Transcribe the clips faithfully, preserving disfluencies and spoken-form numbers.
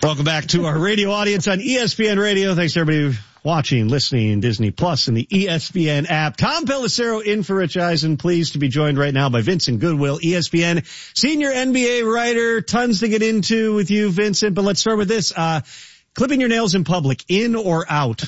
Welcome back to our radio audience on E S P N Radio. Thanks everybody watching, listening, Disney Plus and the E S P N app. Tom Pelissero in for Rich Eisen. Pleased to be joined right now by Vincent Goodwill, E S P N senior N B A writer. Tons to get into with you, Vincent, but let's start with this. Uh, clipping your nails in public, in or out?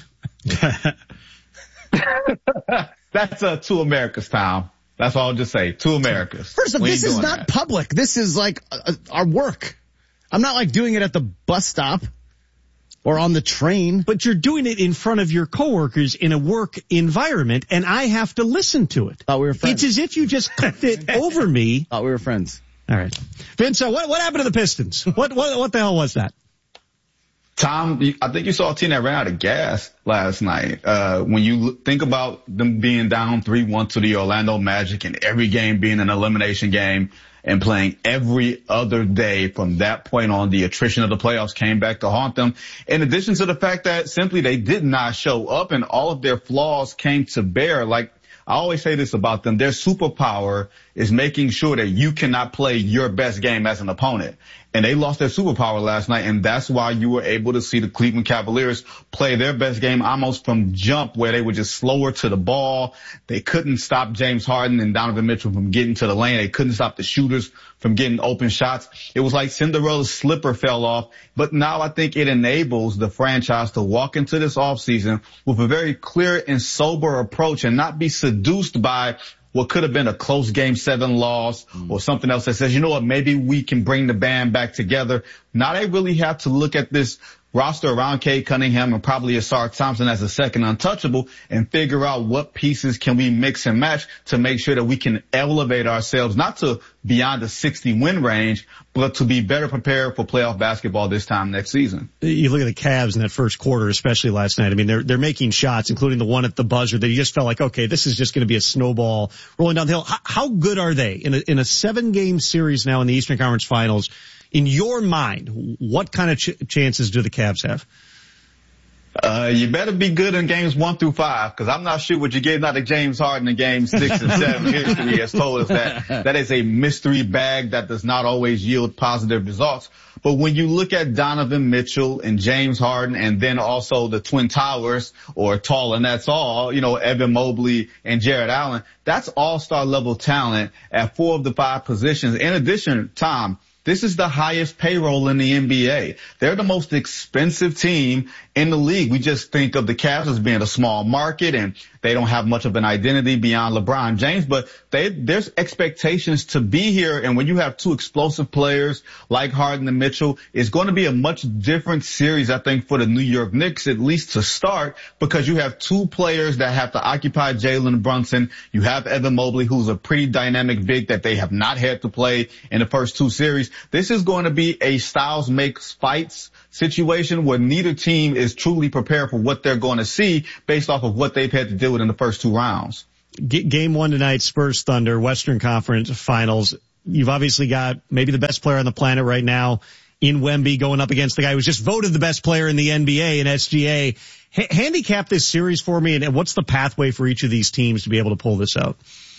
That's uh, two Americas, Tom. That's all I'll just say. Two Americas. First off, We this ain't is doing not that. public. This is like uh, our work. I'm not like doing it at the bus stop or on the train. But you're doing it in front of your coworkers in a work environment, and I have to listen to it. Thought we were friends. It's as if you just clipped it over me. Thought we were friends. All right. Vince, uh, what, what happened to the Pistons? What, what, what the hell was that? Tom, I think you saw a team that ran out of gas last night. Uh, when you think about them being down three one to the Orlando Magic and every game being an elimination game and playing every other day from that point on, the attrition of the playoffs came back to haunt them. In addition to the fact that simply they did not show up and all of their flaws came to bear. Like I always say this about them, their superpower is making sure that you cannot play your best game as an opponent. And they lost their superpower last night, and that's why you were able to see the Cleveland Cavaliers play their best game almost from jump, where they were just slower to the ball. They couldn't stop James Harden and Donovan Mitchell from getting to the lane. They couldn't stop the shooters from getting open shots. It was like Cinderella's slipper fell off. But now I think it enables the franchise to walk into this offseason with a very clear and sober approach and not be seduced by what could have been a close game seven loss or something else that says, you know what, maybe we can bring the band back together. Now they really have to look at this roster around Cade Cunningham and probably Asar Thompson as a second untouchable and figure out what pieces can we mix and match to make sure that we can elevate ourselves, not to beyond the sixty win range, but to be better prepared for playoff basketball this time next season. You look at the Cavs in that first quarter, especially last night. I mean, they're, they're making shots, including the one at the buzzer that you just felt like, okay, this is just going to be a snowball rolling down the hill. How, how good are they in a, in a seven game series now in the Eastern Conference Finals? In your mind, what kind of ch- chances do the Cavs have? Uh, you better be good in games one through five, because I'm not sure what you're getting out of James Harden in games six and seven. History has told us that that is a mystery bag that does not always yield positive results. But when you look at Donovan Mitchell and James Harden and then also the Twin Towers, or Tall and that's all, you know, Evan Mobley and Jared Allen, that's all-star level talent at four of the five positions. In addition, Tom, this is the highest payroll in the N B A. They're the most expensive team in the league. We just think of the Cavs as being a small market and they don't have much of an identity beyond LeBron James, but they, there's expectations to be here. And when you have two explosive players like Harden and Mitchell, it's going to be a much different series, I think, for the New York Knicks, at least to start, because you have two players that have to occupy Jalen Brunson. You have Evan Mobley, who's a pretty dynamic big that they have not had to play in the first two series. This is going to be a styles makes fights situation where neither team is truly prepared for what they're going to see based off of what they've had to deal with in the first two rounds. G- game one tonight, Spurs Thunder, Western Conference Finals. You've obviously got maybe the best player on the planet right now in Wemby going up against the guy who was just voted the best player in the N B A in S G A. H- handicap this series for me, and what's the pathway for each of these teams to be able to pull this out?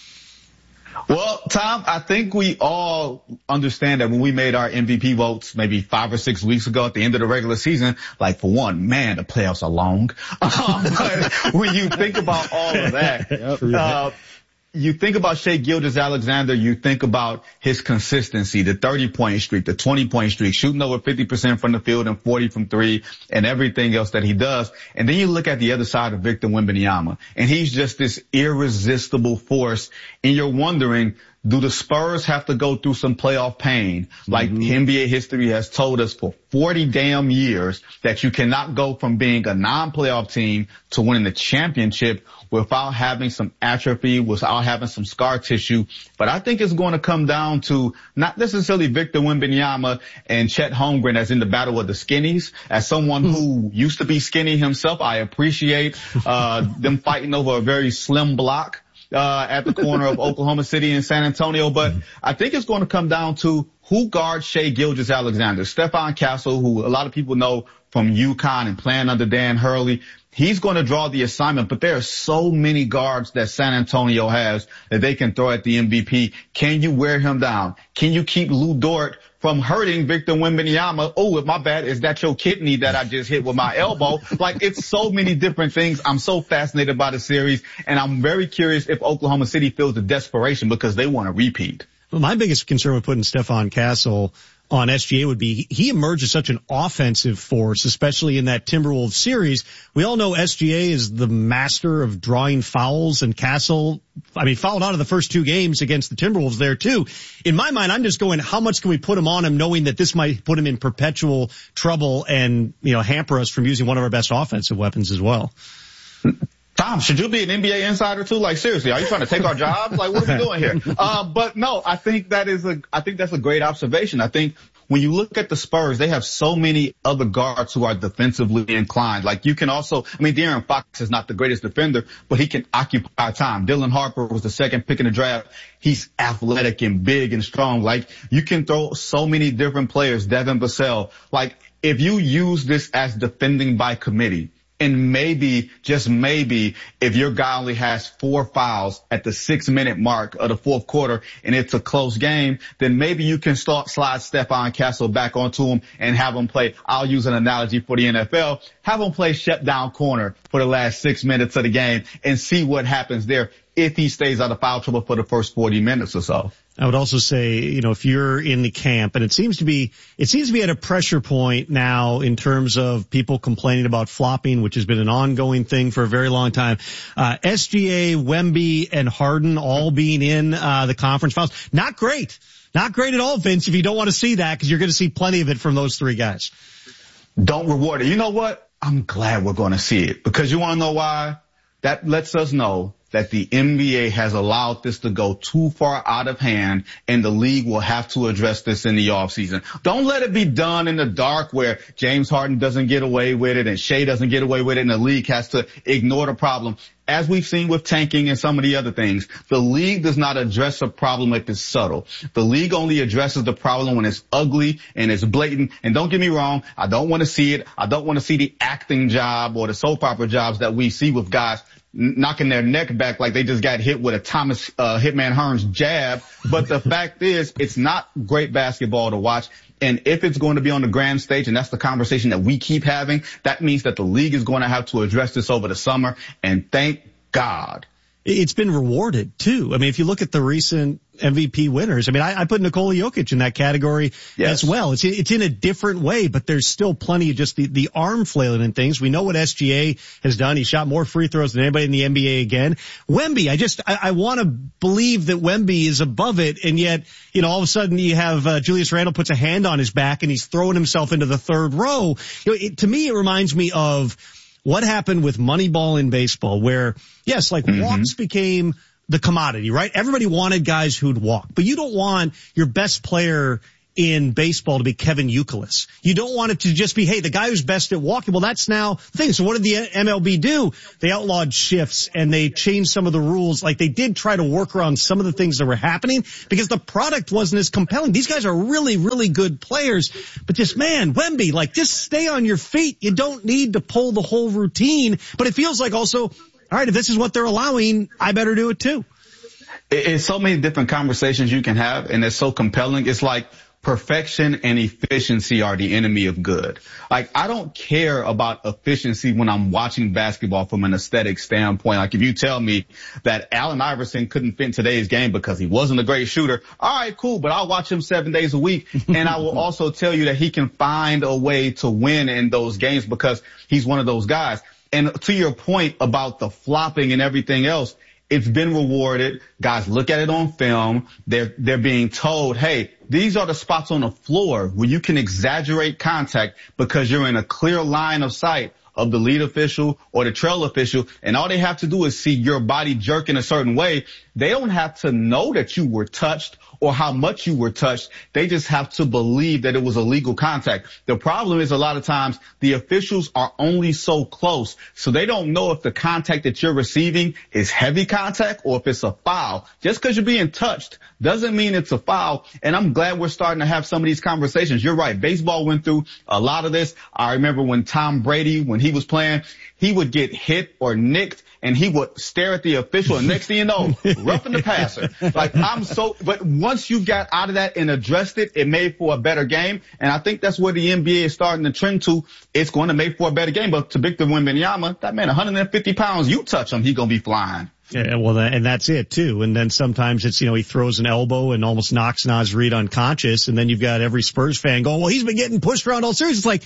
Well, Tom, I think we all understand that when we made our M V P votes maybe five or six weeks ago at the end of the regular season, like for one, man, the playoffs are long. Um, but when you think about all of that, uh, you think about Shai Gilgeous-Alexander, you think about his consistency, the thirty-point streak, the twenty-point streak, shooting over fifty percent from the field and forty from three, and everything else that he does. And then you look at the other side of Victor Wembanyama, and he's just this irresistible force, and you're wondering, do the Spurs have to go through some playoff pain? Like mm-hmm. N B A history has told us for forty damn years that you cannot go from being a non-playoff team to winning the championship without having some atrophy, without having some scar tissue. But I think it's going to come down to not necessarily Victor Wembanyama and Chet Holmgren as in the battle of the skinnies. As someone who used to be skinny himself, I appreciate uh them fighting over a very slim block uh at the corner of Oklahoma City and San Antonio. But I think it's going to come down to who guards Shai Gilgeous-Alexander? Stephon Castle, who a lot of people know from UConn and playing under Dan Hurley. He's going to draw the assignment, but there are so many guards that San Antonio has that they can throw at the M V P. Can you wear him down? Can you keep Lou Dort from hurting Victor Wembanyama? Oh, my bad. Is that your kidney that I just hit with my elbow? Like, it's so many different things. I'm so fascinated by the series, and I'm very curious if Oklahoma City feels the desperation because they want to repeat. Well, my biggest concern with putting Stephon Castle on S G A would be he emerged as such an offensive force, especially in that Timberwolves series. We all know S G A is the master of drawing fouls, and Castle, I mean, fouled out of the first two games against the Timberwolves there too. In my mind, I'm just going, how much can we put him on him knowing that this might put him in perpetual trouble and, you know, hamper us from using one of our best offensive weapons as well? Tom, should you be an N B A insider too? Like, seriously, are you trying to take our jobs? Like, what are we doing here? Uh, but no, I think that is a, I think that's a great observation. I think when you look at the Spurs, they have so many other guards who are defensively inclined. Like, you can also, I mean, De'Aaron Fox is not the greatest defender, but he can occupy time. Dylan Harper was the second pick in the draft. He's athletic and big and strong. Like, you can throw so many different players, Devin Vassell. Like, if you use this as defending by committee, and maybe, just maybe, if your guy only has four fouls at the six minute mark of the fourth quarter and it's a close game, then maybe you can start slide Stephon Castle back onto him and have him play. I'll use an analogy for the N F L. Have him play shutdown corner for the last six minutes of the game and see what happens there if he stays out of foul trouble for the first forty minutes or so. I would also say, you know, if you're in the camp, and it seems to be, it seems to be at a pressure point now in terms of people complaining about flopping, which has been an ongoing thing for a very long time. Uh, S G A, Wemby, and Harden all being in, uh, the conference finals. Not great. Not great at all, Vince, if you don't want to see that, because you're going to see plenty of it from those three guys. Don't reward it. You know what? I'm glad we're going to see it, because you want to know why? That lets us know that the N B A has allowed this to go too far out of hand, and the league will have to address this in the offseason. Don't let it be done in the dark where James Harden doesn't get away with it and Shai doesn't get away with it and the league has to ignore the problem. As we've seen with tanking and some of the other things, the league does not address a problem if it's subtle. The league only addresses the problem when it's ugly and it's blatant. And don't get me wrong, I don't want to see it. I don't want to see the acting job or the soap opera jobs that we see with guys knocking their neck back like they just got hit with a Thomas uh, Hitman Hearns jab. But the fact is, it's not great basketball to watch. And if it's going to be on the grand stage, and that's the conversation that we keep having, that means that the league is going to have to address this over the summer. And thank God. It's been rewarded too. I mean, if you look at the recent M V P winners, I mean, I, I put Nikola Jokic in that category yes. as well. It's it's in a different way, but there's still plenty of just the, the arm flailing and things. We know what S G A has done. He shot more free throws than anybody in the N B A again. Wemby, I just, I, I want to believe that Wemby is above it, and yet, you know, all of a sudden you have uh, Julius Randle puts a hand on his back and he's throwing himself into the third row. You know, it, to me, it reminds me of what happened with Moneyball in baseball, where, yes, like mm-hmm. walks became the commodity, right? Everybody wanted guys who'd walk, but you don't want your best player in baseball to be Kevin Youkilis. You don't want it to just be, hey, the guy who's best at walking. Well, that's now the thing. So what did the M L B do? They outlawed shifts and they changed some of the rules. Like, they did try to work around some of the things that were happening because the product wasn't as compelling. These guys are really, really good players, but just, man, Wemby, like, just stay on your feet. You don't need to pull the whole routine, but it feels like also, all right, if this is what they're allowing, I better do it too. It's so many different conversations you can have, and it's so compelling. It's like, perfection and efficiency are the enemy of good. Like, I don't care about efficiency when I'm watching basketball from an aesthetic standpoint. Like, if you tell me that Allen Iverson couldn't fit in today's game because he wasn't a great shooter, all right, cool, but I'll watch him seven days a week. And I will also tell you that he can find a way to win in those games because he's one of those guys. And to your point about the flopping and everything else, it's been rewarded. Guys look at it on film. They're, they're being told, hey, these are the spots on the floor where you can exaggerate contact because you're in a clear line of sight of the lead official or the trail official, and all they have to do is see your body jerk in a certain way. They don't have to know that you were touched or how much you were touched. They just have to believe that it was illegal contact. The problem is a lot of times the officials are only so close, so they don't know if the contact that you're receiving is heavy contact or if it's a foul. Just because you're being touched doesn't mean it's a foul. And I'm glad we're starting to have some of these conversations. You're right. Baseball went through a lot of this. I remember when Tom Brady, when he was playing, he would get hit or nicked and he would stare at the official, and next thing you know, roughing the passer. Like, I'm so, but once you got out of that and addressed it, it made for a better game. And I think that's where the N B A is starting to trend to. It's going to make for a better game. But to Victor Wembanyama, that man, one hundred fifty pounds, you touch him, he going to be flying. Yeah, well, and that's it too. And then sometimes it's, you know, he throws an elbow and almost knocks Naz Reid unconscious. And then you've got every Spurs fan going, well, he's been getting pushed around all series. It's like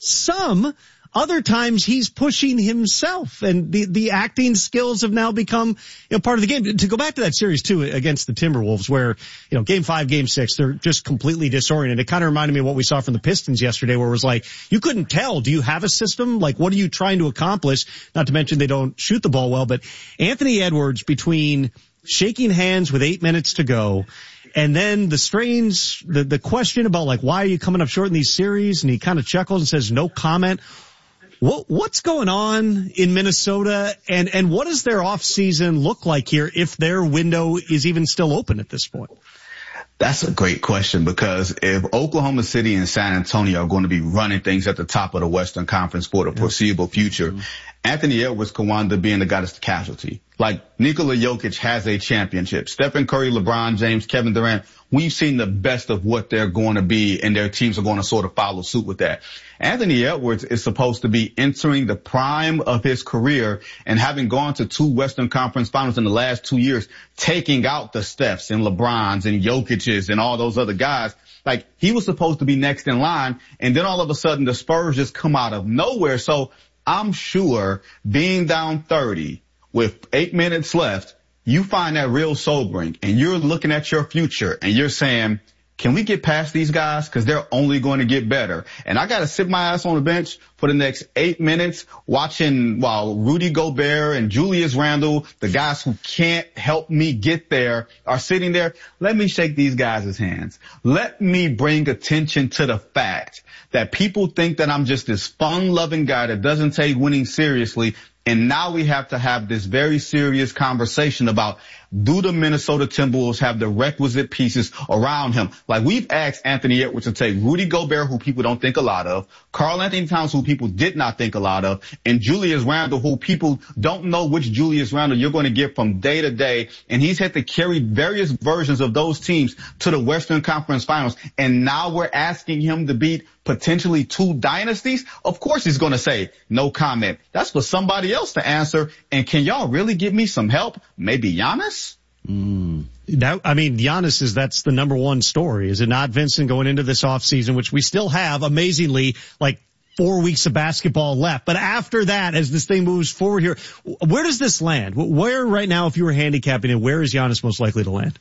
some, other times he's pushing himself, and the, the acting skills have now become, you know, part of the game. To go back to that series too against the Timberwolves where, you know, game five, game six, they're just completely disoriented. It kind of reminded me of what we saw from the Pistons yesterday where it was like, you couldn't tell. Do you have a system? Like, what are you trying to accomplish? Not to mention they don't shoot the ball well, but Anthony Edwards, between shaking hands with eight minutes to go, and then the strange, the, the question about like, why are you coming up short in these series? And he kind of chuckles and says, no comment. What, what's going on in Minnesota, and, and what does their off season look like here if their window is even still open at this point? That's a great question, because if Oklahoma City and San Antonio are going to be running things at the top of the Western Conference for the foreseeable future, mm-hmm. Anthony Edwards could wind up being the guy that's the casualty. Like, Nikola Jokic has a championship. Stephen Curry, LeBron James, Kevin Durant, we've seen the best of what they're going to be, and their teams are going to sort of follow suit with that. Anthony Edwards is supposed to be entering the prime of his career, and having gone to two Western Conference finals in the last two years, taking out the Stephs and LeBrons and Jokic's and all those other guys. Like, he was supposed to be next in line, and then all of a sudden the Spurs just come out of nowhere. So I'm sure being down thirty with eight minutes left, you find that real sobering, and you're looking at your future and you're saying, can we get past these guys? Because they're only going to get better. And I got to sit my ass on the bench for the next eight minutes watching while Rudy Gobert and Julius Randle, the guys who can't help me get there, are sitting there. Let me shake these guys' hands. Let me bring attention to the fact that people think that I'm just this fun-loving guy that doesn't take winning seriously. And now we have to have this very serious conversation about, do the Minnesota Timberwolves have the requisite pieces around him? Like, we've asked Anthony Edwards to take Rudy Gobert, who people don't think a lot of, Karl Anthony Towns, who people did not think a lot of, and Julius Randle, who people don't know which Julius Randle you're going to get from day to day. And he's had to carry various versions of those teams to the Western Conference Finals. And now we're asking him to beat potentially two dynasties. Of course he's going to say no comment. That's for somebody else to answer. And can y'all really give me some help? Maybe Giannis? Mm. That, I mean, Giannis is, that's the number one story, is it not, Vincent, going into this offseason, which we still have, amazingly, like four weeks of basketball left. But after that, as this thing moves forward here, where does this land? Where right now, if you were handicapping it, where is Giannis most likely to land?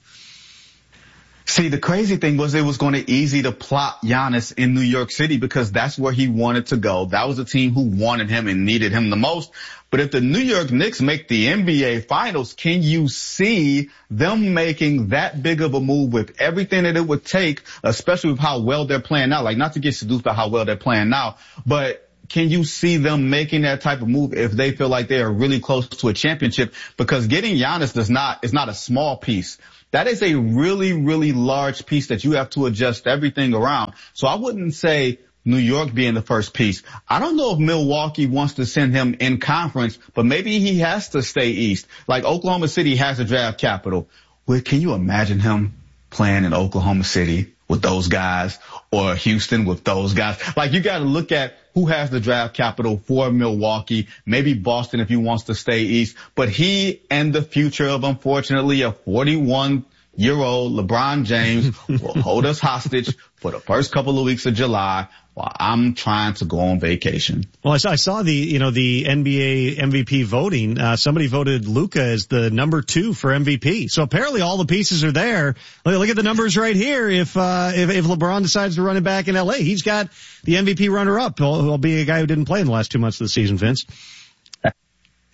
See, the crazy thing was it was going to be easy to plot Giannis in New York City because that's where he wanted to go. That was the team who wanted him and needed him the most. But if the New York Knicks make the N B A Finals, can you see them making that big of a move with everything that it would take, especially with how well they're playing now? Like, not to get seduced by how well they're playing now, but can you see them making that type of move if they feel like they are really close to a championship? Because getting Giannis does not, is not a small piece. That is a really, really large piece that you have to adjust everything around. So I wouldn't say New York being the first piece. I don't know if Milwaukee wants to send him in conference, but maybe he has to stay east. Like, Oklahoma City has a draft capital. Well, can you imagine him playing in Oklahoma City with those guys, or Houston with those guys? Like, you got to look at who has the draft capital for Milwaukee, maybe Boston if he wants to stay east. But he and the future of, unfortunately, a forty-one-year-old LeBron James will hold us hostage for the first couple of weeks of July while I'm trying to go on vacation. Well, I saw, I saw the, you know, the N B A M V P voting. Uh, somebody voted Luka as the number two for M V P. So apparently all the pieces are there. Look, look at the numbers right here. If, uh, if, if LeBron decides to run it back in L A, he's got the M V P runner up. He'll, he'll be a guy who didn't play in the last two months of the season, Vince.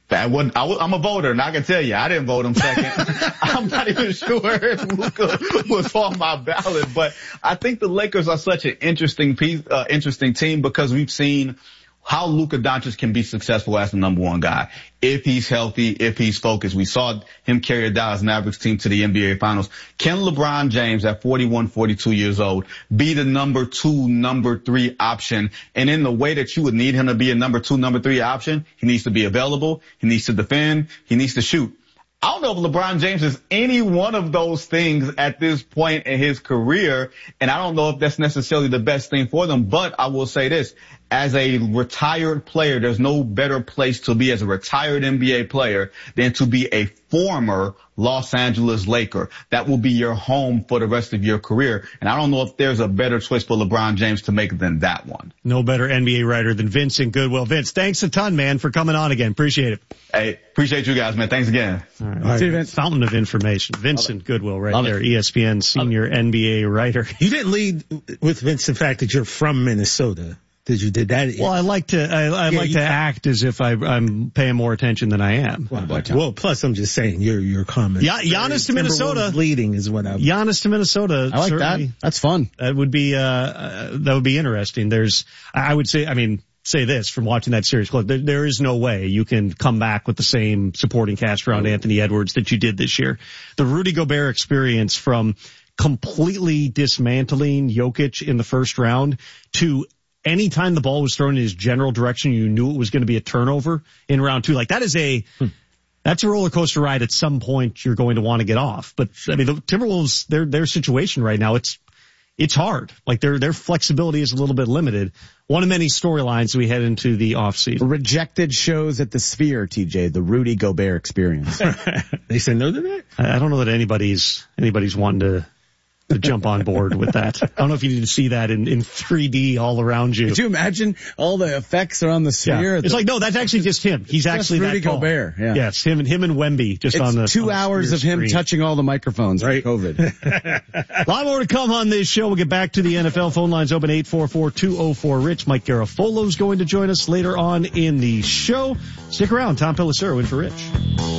That would, I would, I'm a voter, and I can tell you, I didn't vote him second. I'm not even sure if Luka was on my ballot, but I think the Lakers are such an interesting piece, uh, interesting team because we've seen how Luka Doncic can be successful as the number one guy. If he's healthy, if he's focused. We saw him carry a Dallas Mavericks team to the N B A Finals. Can LeBron James at forty-one, forty-two years old be the number two, number three option? And in the way that you would need him to be a number two, number three option, he needs to be available. He needs to defend. He needs to shoot. I don't know if LeBron James is any one of those things at this point in his career, and I don't know if that's necessarily the best thing for them, but I will say this. As a retired player, there's no better place to be as a retired N B A player than to be a former Los Angeles Laker. That will be your home for the rest of your career. And I don't know if there's a better choice for LeBron James to make than that one. No better N B A writer than Vincent Goodwill. Vince, thanks a ton, man, for coming on again. Appreciate it. Hey, appreciate you guys, man. Thanks again. All right. All right. See you, Vince. Fountain of information. Vincent Goodwill right Love there, it. E S P N senior N B A writer. You didn't lead with Vince the fact that you're from Minnesota. Did you did that? Well, I like to I, I yeah, like to act as if I, I'm paying more attention than I am. Well, well, plus I'm just saying your your comments. Yeah, Giannis to Minnesota leading is what I'm. Giannis to Minnesota. I like that. That's fun. That would be uh, uh that would be interesting. There's I would say I mean say this from watching that series. Look, there, there is no way you can come back with the same supporting cast around oh. Anthony Edwards that you did this year. The Rudy Gobert experience from completely dismantling Jokic in the first round to anytime the ball was thrown in his general direction, you knew it was going to be a turnover in round two. Like that is a, hmm. that's a roller coaster ride. At some point, you're going to want to get off. But I mean, the Timberwolves, their their situation right now, it's it's hard. Like their their flexibility is a little bit limited. One of many storylines we head into the offseason. Rejected shows at the Sphere, T J, the Rudy Gobert experience. They say no to that? I don't know that anybody's anybody's wanting to. to jump on board with that. I don't know if you need to see that in, in three D all around you. Could you imagine all the effects are on the Sphere? Yeah. It's the, like, no, that's actually just him. He's actually Rudy that tall. Gobert. Yeah. Yes, him and him and Wemby just it's on the two on hours the of him screen. touching all the microphones right. for COVID. A lot more to come on this show. We'll get back to the N F L. Phone lines open eight four four, two oh four, RICH. Mike Garafolo's going to join us later on in the show. Stick around. Tom Pelissero in for Rich.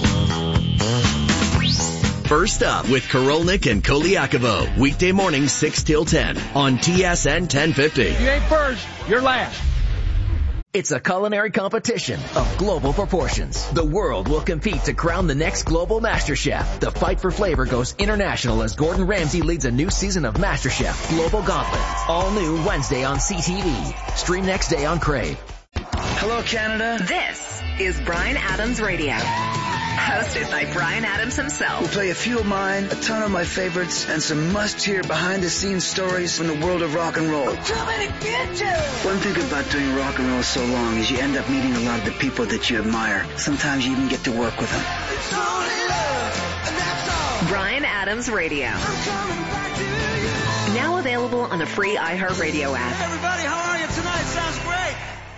First Up with Korolnik and Koliakovo. Weekday mornings six till ten on T S N ten fifty. If you ain't first, you're last. It's a culinary competition of global proportions. The world will compete to crown the next global master chef. The fight for flavor goes international as Gordon Ramsay leads a new season of MasterChef Global Gauntlet. All new Wednesday on C T V. Stream next day on Crave. Hello, Canada. This is Bryan Adams Radio. Hosted by Bryan Adams himself. We'll play a few of mine, a ton of my favorites, and some must-hear behind-the-scenes stories from the world of rock and roll. Too many bitches! One thing about doing rock and roll so long is you end up meeting a lot of the people that you admire. Sometimes you even get to work with them. It's only love, and that's all. Bryan Adams Radio. I'm coming back to you. Now available on the free iHeartRadio app. Hey everybody, how are you tonight? Sounds great.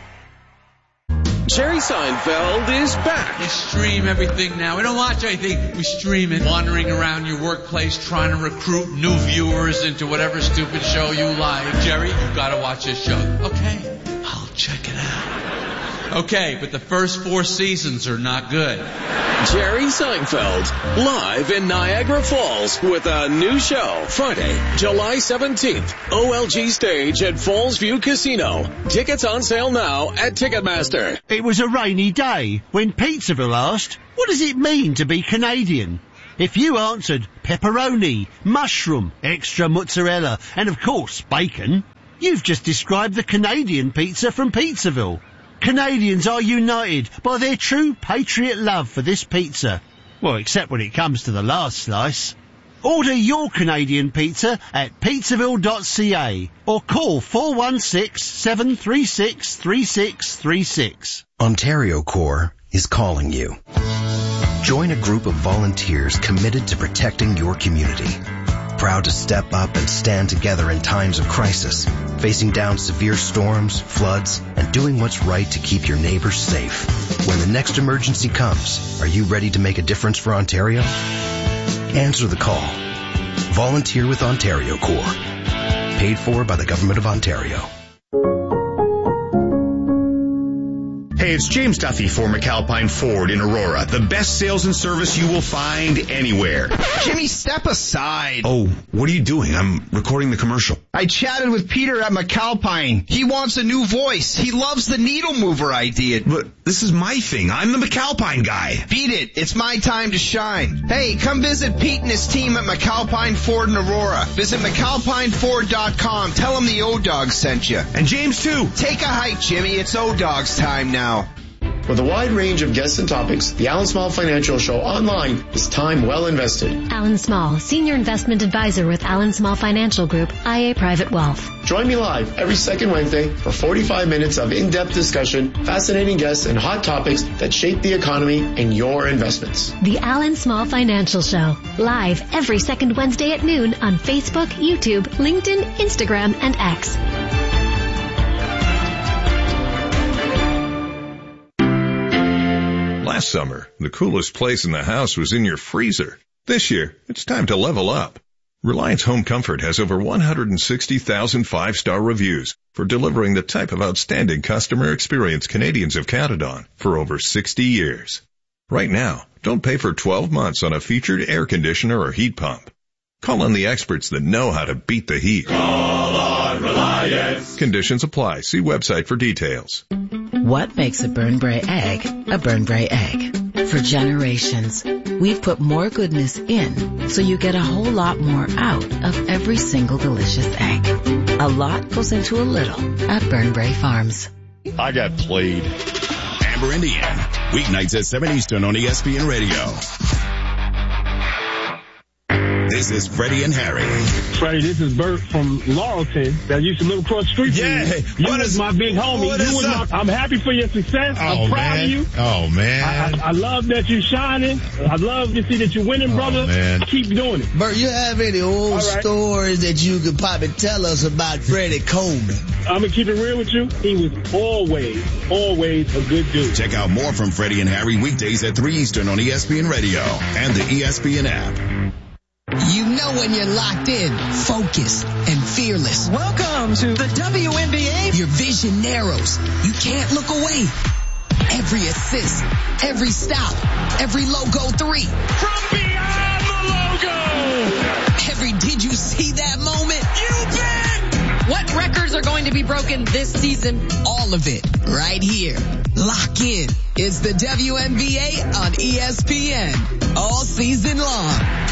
Jerry Seinfeld is back. We stream everything now. We don't watch anything. We stream it. Wandering around your workplace trying to recruit new viewers into whatever stupid show you like. Jerry, you've got to watch this show. Okay, I'll check it out. Okay, but the first four seasons are not good. Jerry Seinfeld, live in Niagara Falls with a new show. Friday, July seventeenth, O L G stage at Falls View Casino. Tickets on sale now at Ticketmaster. It was a rainy day when Pizzaville asked, what does it mean to be Canadian? If you answered pepperoni, mushroom, extra mozzarella, and of course bacon, you've just described the Canadian pizza from Pizzaville. Canadians are united by their true patriot love for this pizza. Well, except when it comes to the last slice. Order your Canadian pizza at pizzaville dot c a or call four one six, seven three six, three six three six. Ontario Corps is calling you. Join a group of volunteers committed to protecting your community. Proud to step up and stand together in times of crisis, facing down severe storms, floods, and doing what's right to keep your neighbors safe. When the next emergency comes, are you ready to make a difference for Ontario? Answer the call. Volunteer with Ontario Corps. Paid for by the Government of Ontario. Hey, it's James Duffy for McAlpine Ford in Aurora. The best sales and service you will find anywhere. Jimmy, step aside. Oh, what are you doing? I'm recording the commercial. I chatted with Peter at McAlpine. He wants a new voice. He loves the needle mover idea. But this is my thing. I'm the McAlpine guy. Beat it. It's my time to shine. Hey, come visit Pete and his team at McAlpine Ford in Aurora. Visit McAlpine Ford dot com. Tell them the O-Dogs sent you. And James, too. Take a hike, Jimmy. It's O-Dogs time now. With a wide range of guests and topics, the Alan Small Financial Show online is time well invested. Alan Small, Senior Investment Advisor with Alan Small Financial Group, I A Private Wealth. Join me live every second Wednesday for forty-five minutes of in-depth discussion, fascinating guests, and hot topics that shape the economy and your investments. The Alan Small Financial Show, live every second Wednesday at noon on Facebook, YouTube, LinkedIn, Instagram, and X. Last summer, the coolest place in the house was in your freezer. This year, it's time to level up. Reliance Home Comfort has over one hundred sixty thousand five-star reviews for delivering the type of outstanding customer experience Canadians have counted on for over sixty years. Right now, don't pay for twelve months on a featured air conditioner or heat pump. Call on the experts that know how to beat the heat. Call on Reliance. Conditions apply. See website for details. What makes a Burnbrae egg a Burnbrae egg? For generations, we've put more goodness in so you get a whole lot more out of every single delicious egg. A lot goes into a little at Burnbrae Farms. I got played. Amber Indian, weeknights at seven Eastern on E S P N Radio. This is Freddie and Harry. Freddie, this is Bert from Laurelton that used to live across the street from yeah. you. You what was is, my big homie. You was my, I'm happy for your success. Oh, I'm proud man. of you. Oh, man. I, I, I love that you're shining. I love to see that you're winning, brother. Oh, man. Keep doing it. Bert, you have any old right. stories that you could probably tell us about Freddie Coleman? I'm going to keep it real with you. He was always, always a good dude. Check out more from Freddie and Harry weekdays at three Eastern on E S P N Radio and the E S P N app. You know when you're locked in, focused, and fearless. Welcome to the W N B A. Your vision narrows. You can't look away. Every assist, every stop, every logo three. From beyond the logo. Every did you see that moment? You bet. What records are going to be broken this season? All of it right here. Lock in. It's the W N B A on E S P N all season long.